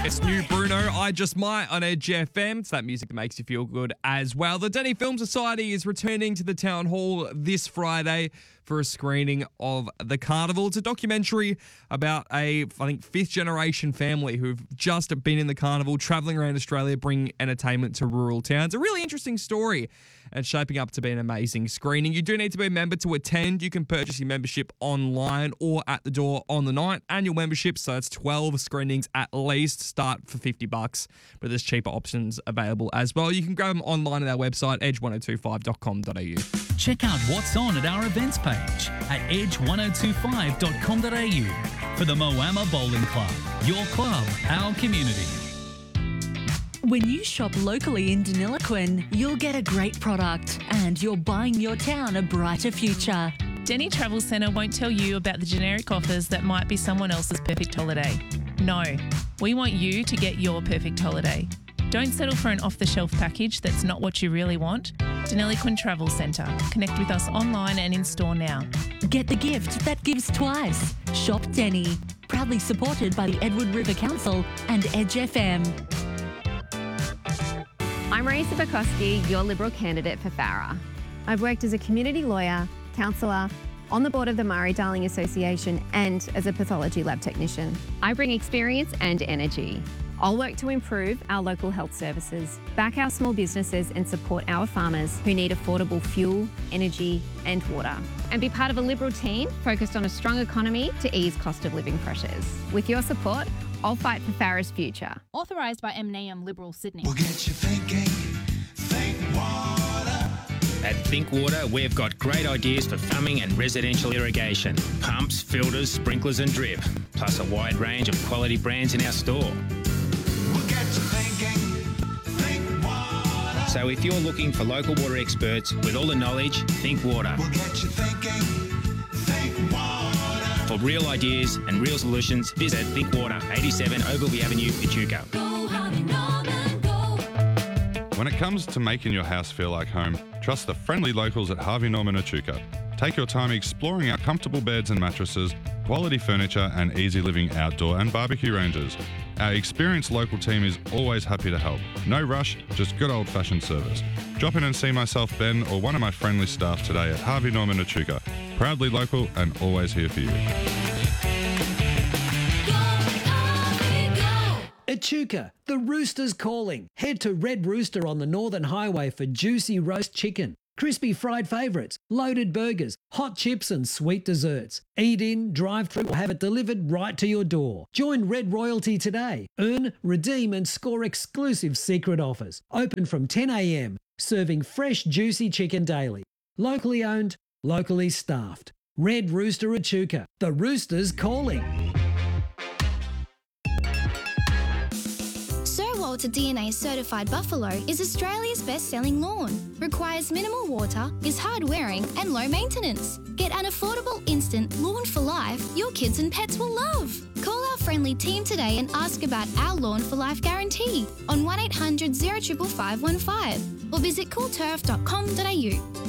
It's new Bruno, I Just Might on Edge FM. It's that music that makes you feel good as well. The Denny Film Society is returning to the Town Hall this Friday for a screening of The Carnival. It's a documentary about I think, fifth generation family who've just been in the carnival, travelling around Australia, bringing entertainment to rural towns. A really interesting story and shaping up to be an amazing screening. You do need to be a member to attend. You can purchase your membership online or at the door on the night. Annual membership, so it's 12 screenings at least, start for $50, but there's cheaper options available as well. You can grab them online at our website, edge1025.com.au. Check out what's on at our events page at edge1025.com.au for the Moama Bowling Club. Your club, our community. When you shop locally in Deniliquin, you'll get a great product and you're buying your town a brighter future. Denny Travel Centre won't tell you about the generic offers that might be someone else's perfect holiday. No, we want you to get your perfect holiday. Don't settle for an off-the-shelf package that's not what you really want. Deniliquin Travel Centre. Connect with us online and in-store now. Get the gift that gives twice. Shop Denny. Proudly supported by the Edward River Council and Edge FM. I'm Marisa Bukowski, your Liberal candidate for Farrer. I've worked as a community lawyer, counsellor, on the board of the Murray-Darling Association and as a pathology lab technician. I bring experience and energy. I'll work to improve our local health services, back our small businesses and support our farmers who need affordable fuel, energy and water. And be part of a Liberal team focused on a strong economy to ease cost of living pressures. With your support, I'll fight for Farrer's future. Authorised by MNAM Liberal Sydney. We'll get you thinking, think water. At Think Water, we've got great ideas for farming and residential irrigation. Pumps, filters, sprinklers and drip. Plus a wide range of quality brands in our store. We'll get you thinking, think water. So if you're looking for local water experts with all the knowledge, Think Water. We'll get you thinking, think water. For real ideas and real solutions, visit Think Water, 87 Ogilvy Avenue, Echuca. When it comes to making your house feel like home, trust the friendly locals at Harvey Norman Echuca. Take your time exploring our comfortable beds and mattresses, quality furniture and easy living outdoor and barbecue ranges. Our experienced local team is always happy to help. No rush, just good old-fashioned service. Drop in and see myself, Ben, or one of my friendly staff today at Harvey Norman Echuca. Proudly local and always here for you. Echuca, the rooster's calling. Head to Red Rooster on the Northern Highway for juicy roast chicken, crispy fried favourites, loaded burgers, hot chips and sweet desserts. Eat in, drive through or have it delivered right to your door. Join Red Royalty today. Earn, redeem and score exclusive secret offers. Open from 10 a.m, serving fresh juicy chicken daily. Locally owned, locally staffed. Red Rooster Echuca, the rooster's calling. Sir Walter DNA Certified Buffalo is Australia's best-selling lawn. Requires minimal water, is hard-wearing and low maintenance. Get an affordable instant lawn for life your kids and pets will love. Call our friendly team today and ask about our Lawn for Life guarantee on 1800 055515 or visit coolturf.com.au.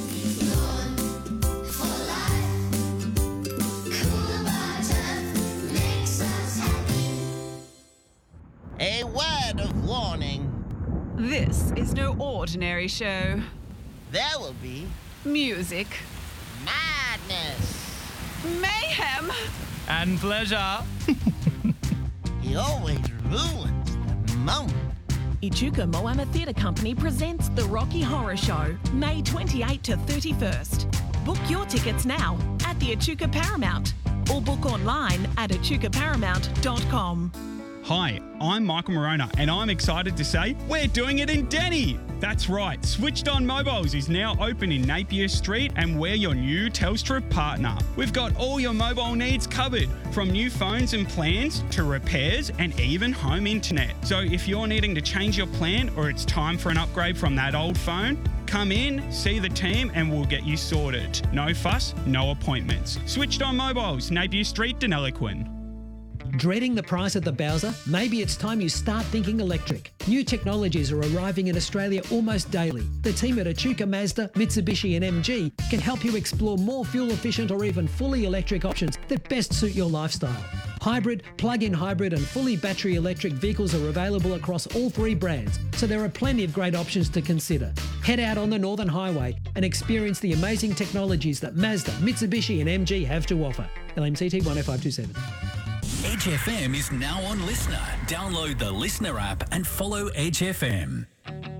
A word of warning. This is no ordinary show. There will be music, madness, mayhem, and pleasure. He always ruins the moment. Echuca Moama Theatre Company presents The Rocky Horror Show, May 28 to 31st. Book your tickets now at the Echuca Paramount or book online at echucaparamount.com. Hi, I'm Michael Morona and I'm excited to say we're doing it in Denny. That's right, Switched On Mobiles is now open in Napier Street and we're your new Telstra partner. We've got all your mobile needs covered, from new phones and plans to repairs and even home internet. So if you're needing to change your plan or it's time for an upgrade from that old phone, come in, see the team and we'll get you sorted. No fuss, no appointments. Switched On Mobiles, Napier Street, Deniliquin. Dreading the price at the Bowser? Maybe it's time you start thinking electric. New technologies are arriving in Australia almost daily. The team at Echuca Mazda, Mitsubishi and MG can help you explore more fuel efficient or even fully electric options that best suit your lifestyle. Hybrid, plug-in hybrid and fully battery electric vehicles are available across all three brands, so there are plenty of great options to consider. Head out on the Northern Highway and experience the amazing technologies that Mazda, Mitsubishi and MG have to offer. LMCT 10527. Edge FM is now on Listener. Download the Listener app and follow Edge FM.